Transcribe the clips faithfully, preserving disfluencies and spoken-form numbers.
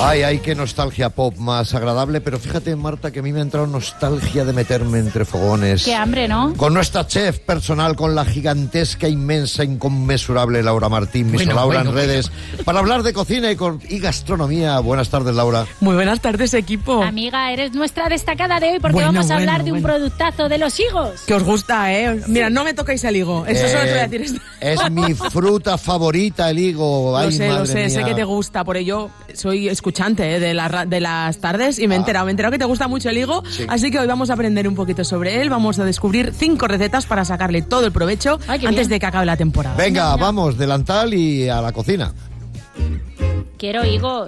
Ay, ay, qué nostalgia pop más agradable, pero fíjate, Marta, que a mí me ha entrado nostalgia de meterme entre fogones. Qué hambre, ¿no? Con nuestra chef personal, con la gigantesca, inmensa, inconmensurable Laura Martín, Miss Bueno, Laura bueno, en redes, bueno. para hablar de cocina y, con, y gastronomía. Buenas tardes, Laura. Muy buenas tardes, equipo. Amiga, eres nuestra destacada de hoy porque Bueno, vamos a bueno, hablar de un bueno. productazo de los higos. Que os gusta, ¿eh? Mira, no me tocáis el higo. Eso Eh, solo os voy a decir esto. Es mi fruta favorita, el higo. Ay, Lo sé, lo madre sé, mía. sé que te gusta. Por ello, soy escuchante ¿eh? de, la, ra- de las tardes y me he enterado. Me he enterado que te gusta mucho el higo. Sí. Así que hoy vamos a aprender un poquito sobre él. Vamos a descubrir cinco recetas para sacarle todo el provecho Ay, qué antes bien. de que acabe la temporada. Venga, vamos, delantal y a la cocina. Quiero higos.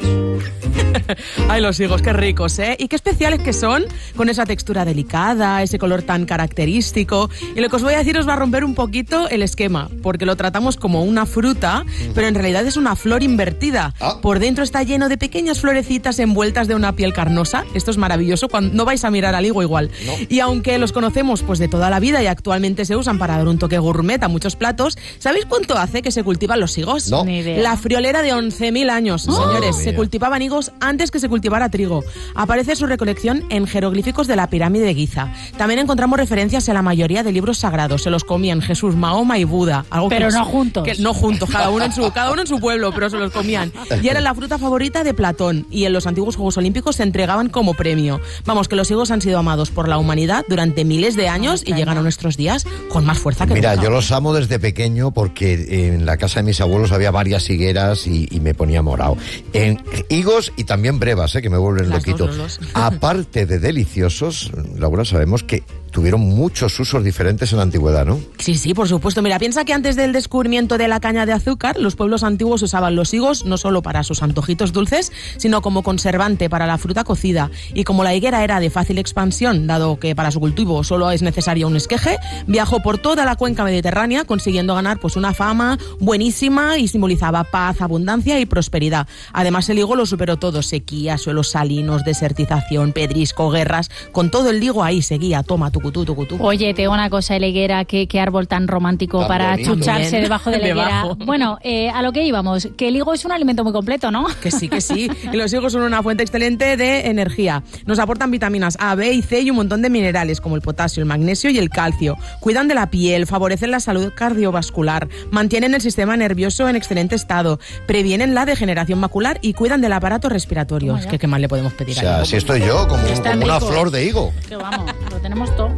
Ay, los higos, qué ricos, ¿eh? Y qué especiales que son, con esa textura delicada, ese color tan característico. Y lo que os voy a decir os va a romper un poquito el esquema, porque lo tratamos como una fruta, pero en realidad es una flor invertida. Ah. Por dentro está lleno de pequeñas florecitas envueltas de una piel carnosa. Esto es maravilloso, cuando no vais a mirar al higo igual. No. Y aunque los conocemos pues de toda la vida y actualmente se usan para dar un toque gourmet a muchos platos, ¿sabéis cuánto hace que se cultivan los higos? No. Ni idea. La friolera de once mil años, señores. Mira. Se cultivaban higos antes que se cultivara trigo. Aparece su recolección en jeroglíficos de la pirámide de Giza. También encontramos referencias en la mayoría de libros sagrados. Se los comían Jesús, Mahoma y Buda. Algo Pero que- no juntos. que- no juntos, cada uno, en su, cada uno en su pueblo, pero se los comían. Y era la fruta favorita de Platón. Y en los antiguos Juegos Olímpicos se entregaban como premio. Vamos, que los higos han sido amados por la humanidad durante miles de años y llegan a nuestros días con más fuerza que Mira, nunca. yo los amo desde pequeño porque en la casa de mis abuelos había varias higueras y, y me ponía morado. En higos y también brevas, ¿eh? Que me vuelven Las loquito. dos, los dos. Aparte de deliciosos, Laura, sabemos que tuvieron muchos usos diferentes en la antigüedad, ¿no? Sí, sí, por supuesto. Mira, piensa que antes del descubrimiento de la caña de azúcar, los pueblos antiguos usaban los higos no solo para sus antojitos dulces, sino como conservante para la fruta cocida. Y como la higuera era de fácil expansión, dado que para su cultivo solo es necesario un esqueje, viajó por toda la cuenca mediterránea, consiguiendo ganar pues una fama buenísima y simbolizaba paz, abundancia y prosperidad. Además, el higo lo superó todo: sequía, suelos salinos, desertización, pedrisco, guerras. Con todo el higo ahí seguía, toma, tucutú, tucutú. Oye, te digo una cosa, la higuera, qué, qué árbol tan romántico Tan para bonito. chucharse Bien. debajo de la higuera. Debajo. Bueno, eh, a lo que íbamos, que el higo es un alimento muy completo, ¿no? Que sí, que sí. Y los higos son una fuente excelente de energía. Nos aportan vitaminas A, B y C y un montón de minerales como el potasio, el magnesio y el calcio. Cuidan de la piel, favorecen la salud cardiovascular, mantienen el sistema nervioso en excelente estado, previenen la degeneración macular y cuidan del aparato respiratorio. Toma Es ya. que qué más le podemos O pedir sea, al higo. así estoy yo, como, Es tan como una rico. flor de higo. Que vamos, lo tenemos todo.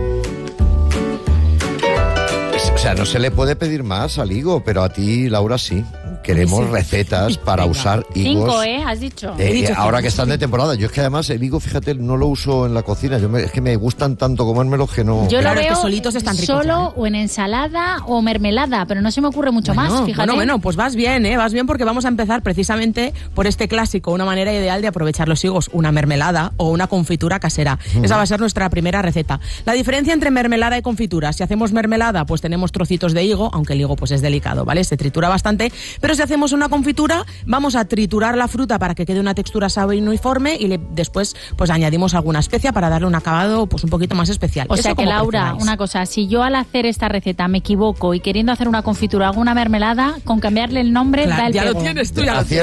Es- O sea, no se le puede pedir más al higo, pero a ti, Laura, sí. Queremos Sí. recetas para Venga. usar higos. Cinco, ¿eh? Has dicho. Eh, He dicho ahora cinco, que están sí. de temporada. Yo es que además el higo, fíjate, no lo uso en la cocina. Yo me- es que me gustan tanto comérmelos que no... Yo Claro, lo es que veo solitos están ricos solo ya, ¿eh? o en ensalada o mermelada, pero no se me ocurre mucho Bueno, más, fíjate. Bueno, bueno, pues vas bien, ¿eh? Vas bien porque vamos a empezar precisamente por este clásico, una manera ideal de aprovechar los higos, una mermelada o una confitura casera. Esa va a ser nuestra primera receta. La diferencia entre mermelada y confitura: si hacemos mermelada, pues tenemos trocitos de higo, aunque el higo pues es delicado, ¿vale? Se tritura bastante, pero si hacemos una confitura, vamos a triturar la fruta para que quede una textura suave y uniforme y le- después pues añadimos alguna especia para darle un acabado pues un poquito más especial. O Eso sea que, como Laura, preferáis. una cosa, si yo al hacer esta receta me equivoco y queriendo hacer una confitura hago una mermelada, con cambiarle el nombre Claro, da el ya lo pego. tienes tú, ya lo Acierta.